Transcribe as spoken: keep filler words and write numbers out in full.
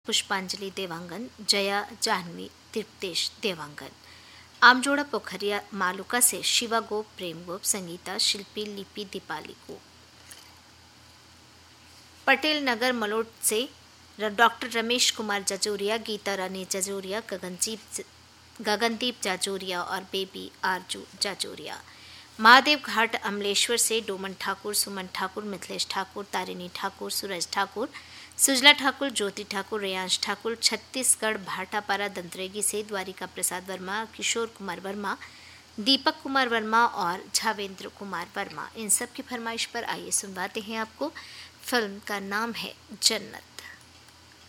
पुष्पांजलि देवांगन, जया जाह्नवी, तृप्तेश देवांगन। आमजोड़ा पोखरिया मालुका से शिवा गोप, प्रेम गोप, संगीता, शिल्पी, लिपि, दीपाली को। पटेल नगर मलोट से डॉक्टर रमेश कुमार जाजोरिया, गीता रानी जाजोरिया, गगनदीप गगनदीप जाजोरिया और बेबी आरजू जाजोरिया। महादेव घाट अमलेश्वर से डोमन ठाकुर, सुमन ठाकुर, मिथिलेश ठाकुर, तारिणी ठाकुर, सूरज ठाकुर, सुजला ठाकुर, ज्योति ठाकुर, रेयांश ठाकुर। छत्तीसगढ़ भाटापारा दंतरेगी से द्वारिका प्रसाद वर्मा, किशोर कुमार वर्मा, दीपक कुमार वर्मा और झावेंद्र कुमार वर्मा। इन सब की फरमाइश पर आइए सुनवाते हैं आपको। फिल्म का नाम है जन्नत।